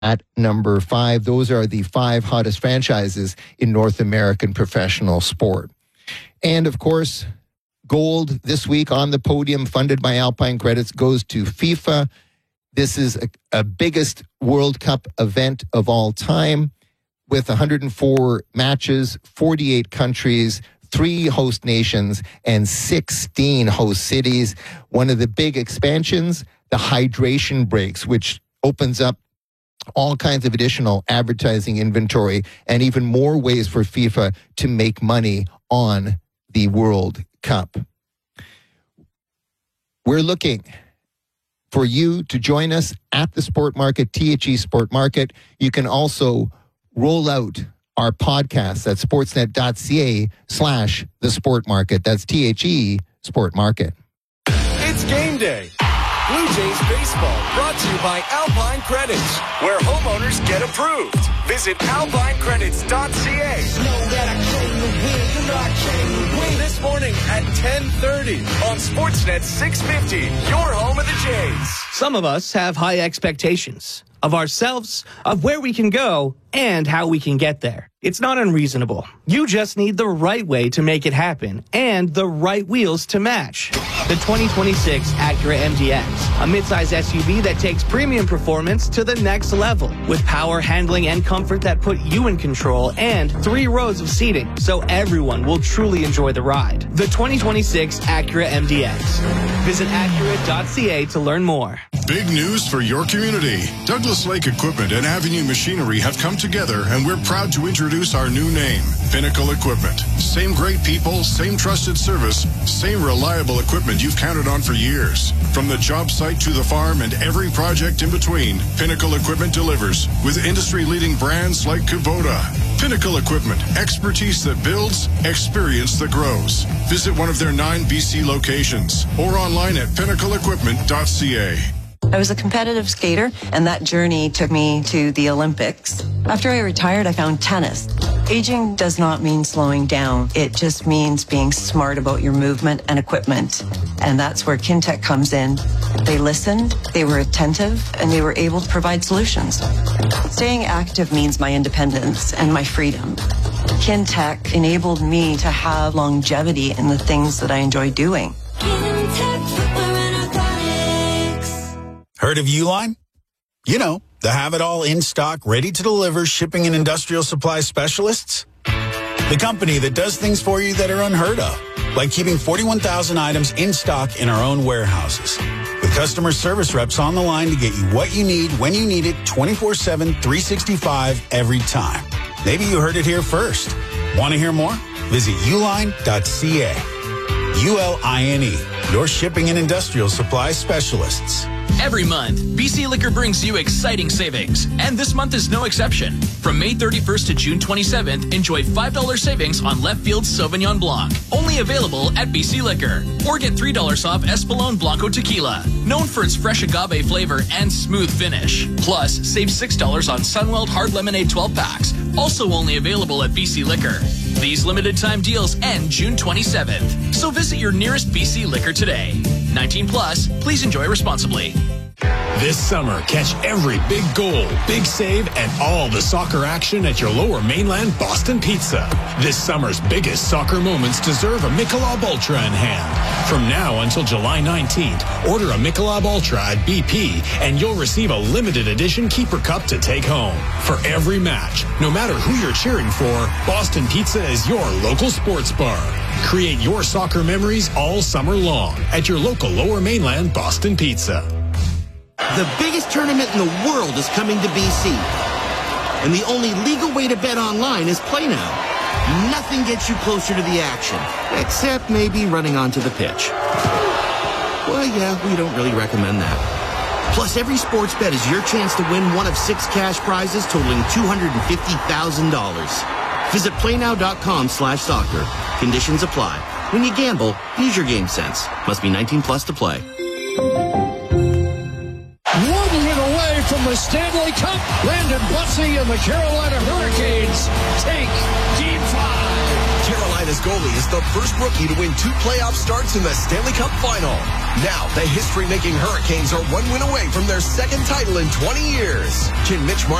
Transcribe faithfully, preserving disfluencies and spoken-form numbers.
at number five. Those are the five hottest franchises in North American professional sport. And of course, gold this week on the podium, funded by Alpine Credits, goes to FIFA. This is a, a biggest World Cup event of all time, with one hundred four matches, forty-eight countries, three host nations, and sixteen host cities. One of the big expansions, the hydration breaks, which opens up all kinds of additional advertising inventory and even more ways for FIFA to make money on the World Cup. We're looking for you to join us at the Sport Market, T H E Sport Market. You can also roll out our podcast at sportsnet.ca slash the Sport Market. That's T H E Sport Market. It's game day. Blue Jays baseball brought to you by Alpine Credits, where homeowners get approved. Visit alpine credits dot c a. This morning at ten thirty on Sportsnet six fifty, your home of the Jays. Some of us have high expectations of ourselves, of where we can go, and how we can get there. It's not unreasonable. You just need the right way to make it happen and the right wheels to match. The twenty twenty-six Acura M D X, a midsize S U V that takes premium performance to the next level with power, handling, and comfort that put you in control, and three rows of seating so everyone will truly enjoy the ride. The twenty twenty-six Acura M D X. Visit acura dot c a to learn more. Big news for your community. Douglas Lake Equipment and Avenue Machinery have come together, and we're proud to introduce our new name, Pinnacle Equipment. Same great people, same trusted service, same reliable equipment you've counted on for years. From the job site to the farm and every project in between, Pinnacle Equipment delivers with industry-leading brands like Kubota. Pinnacle Equipment, expertise that builds, experience that grows. Visit one of their nine B C locations or online at pinnacle equipment dot c a. I was a competitive skater, and that journey took me to the Olympics. After I retired, I found tennis. Aging does not mean slowing down. It just means being smart about your movement and equipment. And that's where Kintec comes in. They listened, they were attentive, and they were able to provide solutions. Staying active means my independence and my freedom. Kintec enabled me to have longevity in the things that I enjoy doing. Heard of Uline? You know, the have-it-all in-stock, ready-to-deliver shipping and industrial supply specialists. The company that does things for you that are unheard of, like keeping forty-one thousand items in stock in our own warehouses. With customer service reps on the line to get you what you need, when you need it, twenty-four seven, three sixty-five, every time. Maybe you heard it here first. Want to hear more? Visit uline dot c a. U L I N E, your shipping and industrial supply specialists. Every month, B C Liquor brings you exciting savings, and this month is no exception. From May thirty-first to June twenty-seventh, enjoy five dollars savings on Left Field Sauvignon Blanc, only available at B C Liquor. Or get three dollars off Espolón Blanco Tequila, known for its fresh agave flavor and smooth finish. Plus, save six dollars on Sunweld Hard Lemonade twelve packs, also only available at B C Liquor. These limited time deals end June twenty-seventh, so visit your nearest B C Liquor today. nineteen plus, please enjoy responsibly. This summer, catch every big goal, big save, and all the soccer action at your Lower Mainland Boston Pizza. This summer's biggest soccer moments deserve a Michelob Ultra in hand. From now until July nineteenth, order a Michelob Ultra at B P, and you'll receive a limited edition Keeper Cup to take home. For every match, no matter who you're cheering for, Boston Pizza is your local sports bar. Create your soccer memories all summer long at your local Lower Mainland Boston Pizza. The biggest tournament in the world is coming to B C. And the only legal way to bet online is Play Now. Nothing gets you closer to the action, except maybe running onto the pitch. Well, yeah, we don't really recommend that. Plus, every sports bet is your chance to win one of six cash prizes totaling two hundred fifty thousand dollars. Visit playnow.com slash soccer. Conditions apply. When you gamble, use your game sense. Must be nineteen plus to play. One hit away from the Stanley Cup. Landon Bussey and the Carolina Hurricanes take Game five. Carolina's goalie is the first rookie to win two playoff starts in the Stanley Cup Final. Now, the history-making Hurricanes are one win away from their second title in twenty years. Can Mitch Marner